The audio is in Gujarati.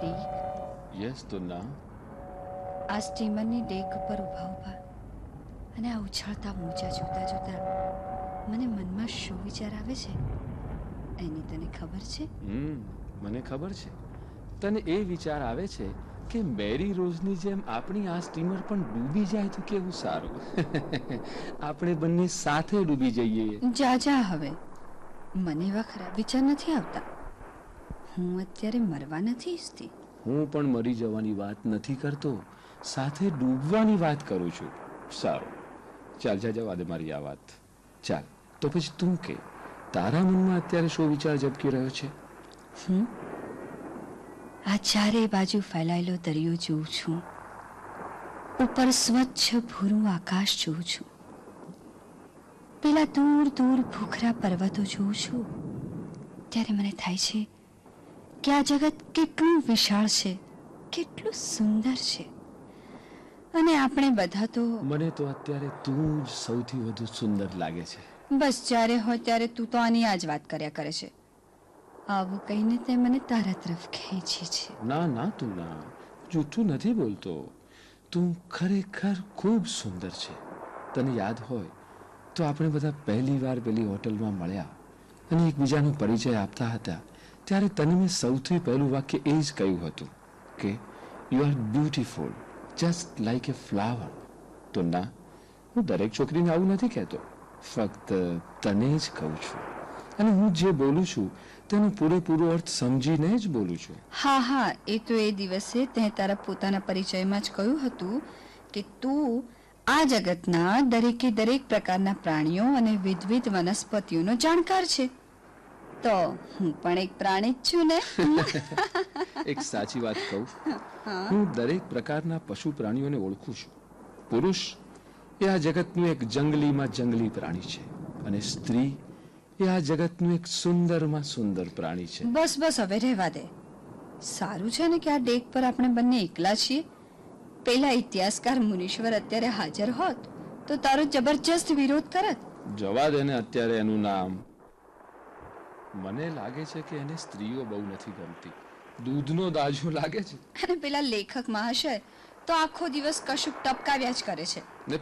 ડેક. યસ તો ના. આ સ્ટીમરની ડેક ઉપર ઊભા અને આ ઉછળતા મોજા જોતા જોતા મને મનમાં શું વિચાર આવે છે એની તને ખબર છે? મને ખબર છે. તને એ વિચાર આવે છે કે મેરી રોઝની જેમ આપણી આ સ્ટીમર પણ ડૂબી જાય તો કેવું સારું. આપણે બંને સાથે ડૂબી જઈએ. જા હવે, મને એવા ખરાબ વિચાર નથી આવતા. હું અત્યારે મરવા નથી ઈચ્છતી. હું પણ મરી જવાની વાત નથી કરતો, સાથે ડૂબવાની વાત કરું છું. સારું, ચાલ જવા દે મારી આ વાત. ચાલ તો પછી તું કે, તારા મનમાં અત્યારે શું વિચાર ઝબકી રહ્યો છે? આ ચારે બાજુ ફેલાયેલો દરિયો જોઉં છું, ઉપર સ્વચ્છ ભૂરું આકાશ જોઉં છું, પેલા દૂર દૂર ભૂખરા પર્વતો જોઉં છું. ત્યારે મને થાય છે કે આ જગત કેટલું વિશાળ છે, કેટલું સુંદર છે. અને આપણે બધા તો... મને તો અત્યારે તું જ સૌથી વધુ સુંદર લાગે છે. બસ જ્યારે હોય ત્યારે તું તો આની આ જ વાત કર્યા કરે છે. આવું કહીને તે મને તારા તરફ ખેંચી છે. ના તું ના, જૂઠું નથી બોલતો. તું ખરેખર ખૂબ સુંદર છે. તને યાદ હોય તો આપણે બધા પહેલી વાર પેલી હોટલમાં મળ્યા અને એકબીજાનો પરિચય આપતા હતા, ત્યારે તને મેં સૌથી પહેલું વાક્ય એ જ કહ્યું હતું કે you are beautiful, just like A flower. તો ના, હું દરેક છોકરીને આવું નથી કહેતો, ફક્ત તને જ કહું છું. અને હું જે બોલું છું તેનો પૂરેપૂરો અર્થ સમજીને જ બોલું છું. હા, એ તો એ દિવસે તે તારા પોતાના પરિચયમાં જ કહ્યું હતું કે તું આ જગતના દરેકે દરેક પ્રકારના પ્રાણીઓ અને વિવિધ વનસ્પતિઓનો જાણકાર છે. તો હું પણ એક પ્રાણી જ છું ને. એક સાચી વાત કહું, હું દરેક પ્રકારના પશુ પ્રાણીઓને ઓળખું છું. પુરુષ એ આ જગતનું એક જંગલી પ્રાણી છે અને સ્ત્રી એ આ જગતનું એક સુંદરમાં સુંદર પ્રાણી છે. બસ હવે રહેવા દે. સારું છે ને કે આ ડેક પર આપણે બંને એકલા છીએ. પેલા ઇતિહાસકાર મુનીશ્વર અત્યારે હાજર હોત તો તારો જબરજસ્ત વિરોધ કરત. જવા દે ને અત્યારે એનું નામ. મને લાગે છે કે એને સ્ત્રીઓ બહુ નથી ગમતી, દૂધનો દાજો લાગે છે. અને પેલા લેખક મહાશય તો આખો દિવસ કશુંક ટપકાવ્યા જ કરે છે.